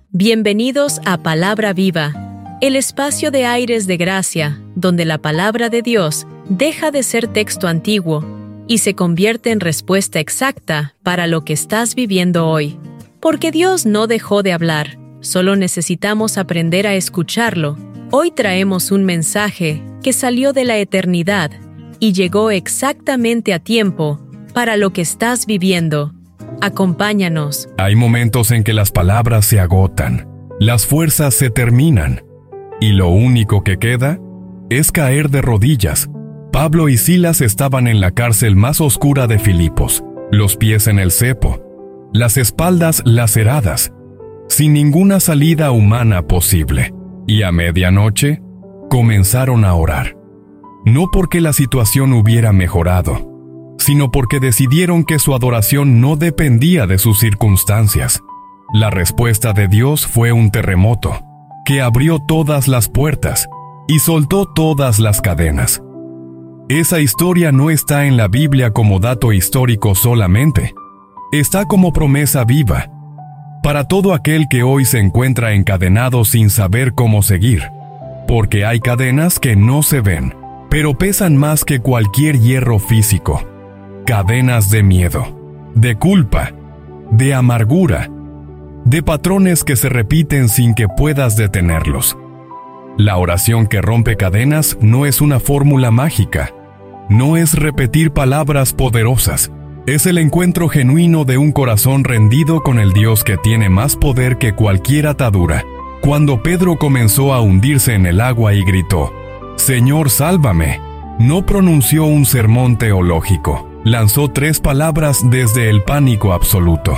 Bienvenidos a Palabra Viva, el espacio de aires de gracia, donde la palabra de Dios deja de ser texto antiguo y se convierte en respuesta exacta para lo que estás viviendo hoy. Porque Dios no dejó de hablar, solo necesitamos aprender a escucharlo. Hoy traemos un mensaje que salió de la eternidad y llegó exactamente a tiempo para lo que estás viviendo. Acompáñanos. Hay momentos en que las palabras se agotan, las fuerzas se terminan, y lo único que queda es caer de rodillas. Pablo y Silas estaban en la cárcel más oscura de Filipos, los pies en el cepo, las espaldas laceradas, sin ninguna salida humana posible. Y a medianoche comenzaron a orar. No porque la situación hubiera mejorado, sino porque decidieron que su adoración no dependía de sus circunstancias. La respuesta de Dios fue un terremoto, que abrió todas las puertas y soltó todas las cadenas. Esa historia no está en la Biblia como dato histórico solamente, está como promesa viva, para todo aquel que hoy se encuentra encadenado sin saber cómo seguir, porque hay cadenas que no se ven, pero pesan más que cualquier hierro físico. Cadenas de miedo, de culpa, de amargura, de patrones que se repiten sin que puedas detenerlos. La oración que rompe cadenas no es una fórmula mágica, no es repetir palabras poderosas, es el encuentro genuino de un corazón rendido con el Dios que tiene más poder que cualquier atadura. Cuando Pedro comenzó a hundirse en el agua y gritó, «Señor, sálvame», no pronunció un sermón teológico. Lanzó 3 palabras desde el pánico absoluto.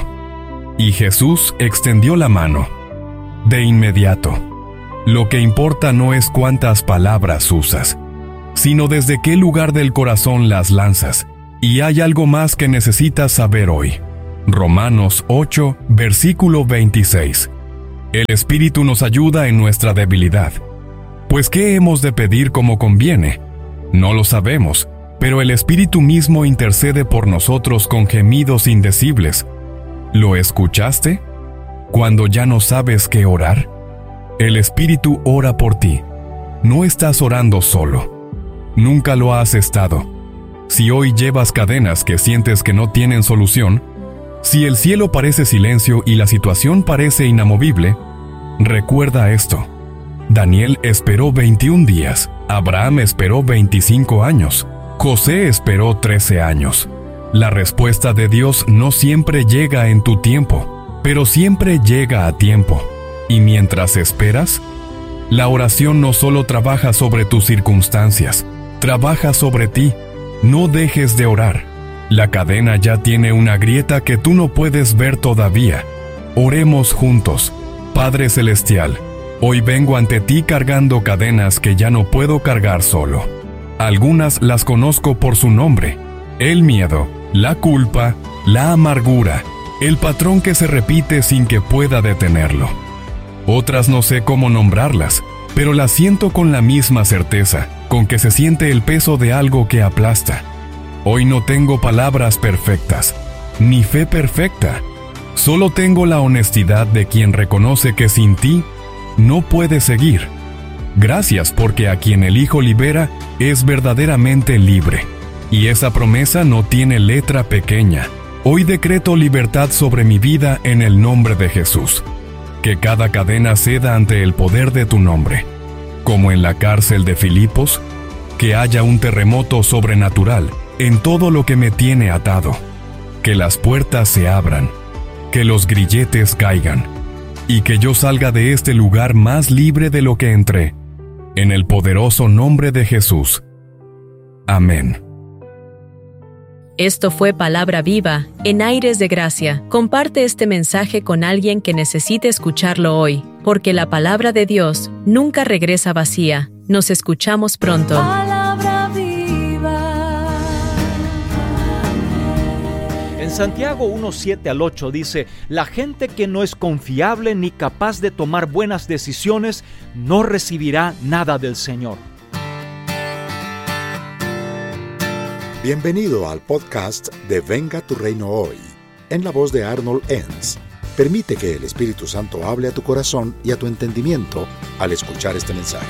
Y Jesús extendió la mano. De inmediato. Lo que importa no es cuántas palabras usas, sino desde qué lugar del corazón las lanzas. Y hay algo más que necesitas saber hoy. Romanos 8, versículo 26. El Espíritu nos ayuda en nuestra debilidad. Pues ¿qué hemos de pedir como conviene? No lo sabemos. Pero el Espíritu mismo intercede por nosotros con gemidos indecibles. ¿Lo escuchaste? Cuando ya no sabes qué orar, el Espíritu ora por ti. No estás orando solo. Nunca lo has estado. Si hoy llevas cadenas que sientes que no tienen solución, si el cielo parece silencio y la situación parece inamovible, recuerda esto. Daniel esperó 21 días. Abraham esperó 25 años. José esperó 13 años. La respuesta de Dios no siempre llega en tu tiempo, pero siempre llega a tiempo. Y mientras esperas, la oración no solo trabaja sobre tus circunstancias, trabaja sobre ti. No dejes de orar. La cadena ya tiene una grieta que tú no puedes ver todavía. Oremos juntos. Padre Celestial, hoy vengo ante ti cargando cadenas que ya no puedo cargar solo. Algunas las conozco por su nombre: el miedo, la culpa, la amargura, el patrón que se repite sin que pueda detenerlo. Otras no sé cómo nombrarlas, pero las siento con la misma certeza, con que se siente el peso de algo que aplasta. Hoy no tengo palabras perfectas, ni fe perfecta. Solo tengo la honestidad de quien reconoce que sin ti no puede seguir. Gracias porque a quien el Hijo libera es verdaderamente libre. Y esa promesa no tiene letra pequeña. Hoy decreto libertad sobre mi vida en el nombre de Jesús. Que cada cadena ceda ante el poder de tu nombre. Como en la cárcel de Filipos, que haya un terremoto sobrenatural en todo lo que me tiene atado. Que las puertas se abran, que los grilletes caigan, y que yo salga de este lugar más libre de lo que entré. En el poderoso nombre de Jesús. Amén. Esto fue Palabra Viva, en aires de gracia. Comparte este mensaje con alguien que necesite escucharlo hoy, porque la palabra de Dios nunca regresa vacía. Nos escuchamos pronto. Palabra viva. En Santiago 1:7 al 8 dice: la gente que no es confiable ni capaz de tomar buenas decisiones no recibirá nada del Señor. Bienvenido al podcast de Venga tu Reino Hoy, en la voz de Arnold Enns. Permite que el Espíritu Santo hable a tu corazón y a tu entendimiento al escuchar este mensaje.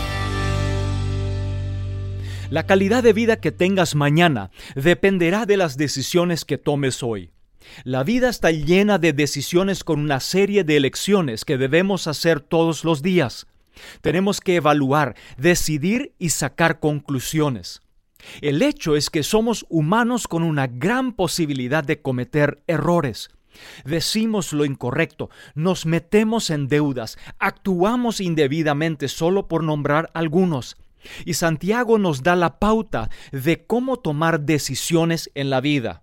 La calidad de vida que tengas mañana dependerá de las decisiones que tomes hoy. La vida está llena de decisiones con una serie de elecciones que debemos hacer todos los días. Tenemos que evaluar, decidir y sacar conclusiones. El hecho es que somos humanos con una gran posibilidad de cometer errores. Decimos lo incorrecto, nos metemos en deudas, actuamos indebidamente solo por nombrar algunos. Y Santiago nos da la pauta de cómo tomar decisiones en la vida.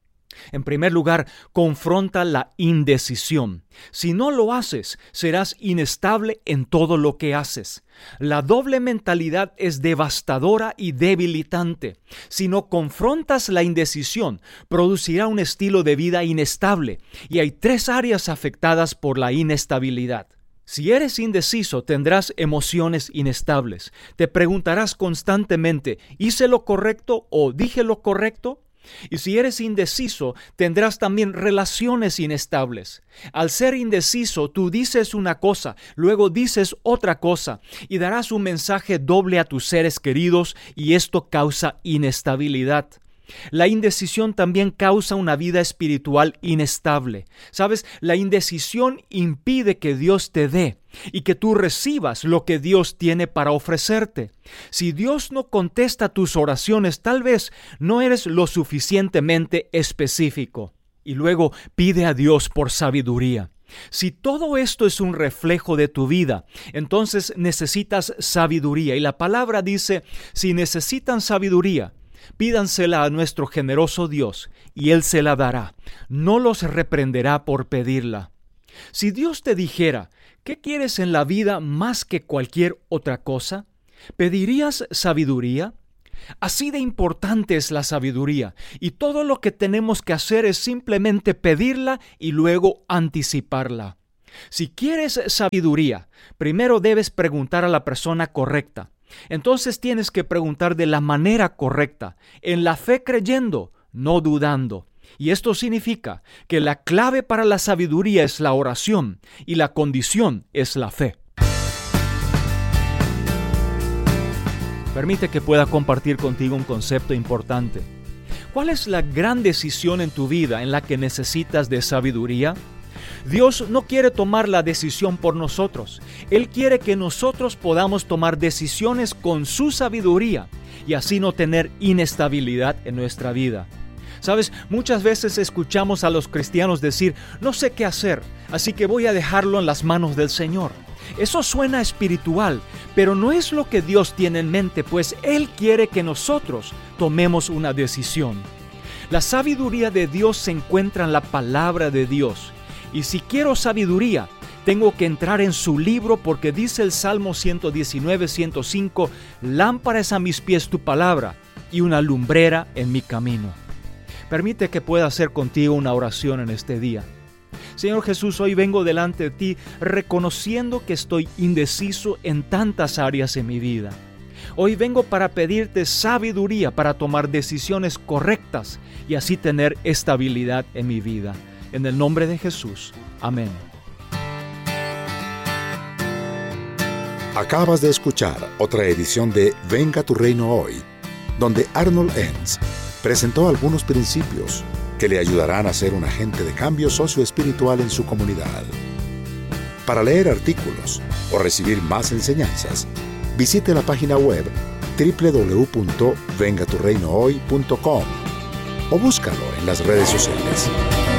En primer lugar, confronta la indecisión. Si no lo haces, serás inestable en todo lo que haces. La doble mentalidad es devastadora y debilitante. Si no confrontas la indecisión, producirá un estilo de vida inestable, y hay 3 áreas afectadas por la inestabilidad. Si eres indeciso, tendrás emociones inestables. Te preguntarás constantemente, ¿hice lo correcto o dije lo correcto? Y si eres indeciso, tendrás también relaciones inestables. Al ser indeciso, tú dices una cosa, luego dices otra cosa, y darás un mensaje doble a tus seres queridos, y esto causa inestabilidad. La indecisión también causa una vida espiritual inestable. ¿Sabes? La indecisión impide que Dios te dé y que tú recibas lo que Dios tiene para ofrecerte. Si Dios no contesta tus oraciones, tal vez no eres lo suficientemente específico. Y luego pide a Dios por sabiduría. Si todo esto es un reflejo de tu vida, entonces necesitas sabiduría. Y la palabra dice, si necesitan sabiduría, pídansela a nuestro generoso Dios, y Él se la dará. No los reprenderá por pedirla. Si Dios te dijera, ¿qué quieres en la vida más que cualquier otra cosa? ¿Pedirías sabiduría? Así de importante es la sabiduría, y todo lo que tenemos que hacer es simplemente pedirla y luego anticiparla. Si quieres sabiduría, primero debes preguntar a la persona correcta. Entonces tienes que preguntar de la manera correcta, en la fe creyendo, no dudando. Y esto significa que la clave para la sabiduría es la oración y la condición es la fe. Permite que pueda compartir contigo un concepto importante. ¿Cuál es la gran decisión en tu vida en la que necesitas de sabiduría? Dios no quiere tomar la decisión por nosotros. Él quiere que nosotros podamos tomar decisiones con su sabiduría y así no tener inestabilidad en nuestra vida. ¿Sabes? Muchas veces escuchamos a los cristianos decir, no sé qué hacer, así que voy a dejarlo en las manos del Señor. Eso suena espiritual, pero no es lo que Dios tiene en mente, pues Él quiere que nosotros tomemos una decisión. La sabiduría de Dios se encuentra en la palabra de Dios. Y si quiero sabiduría, tengo que entrar en su libro porque dice el Salmo 119, 105, lámpara es a mis pies tu palabra y una lumbrera en mi camino. Permite que pueda hacer contigo una oración en este día. Señor Jesús, hoy vengo delante de ti reconociendo que estoy indeciso en tantas áreas en mi vida. Hoy vengo para pedirte sabiduría para tomar decisiones correctas y así tener estabilidad en mi vida. En el nombre de Jesús. Amén. Acabas de escuchar otra edición de Venga tu Reino Hoy, donde Arnold Enns presentó algunos principios que le ayudarán a ser un agente de cambio socioespiritual en su comunidad. Para leer artículos o recibir más enseñanzas, visite la página web www.vengaturreinohoy.com o búscalo en las redes sociales.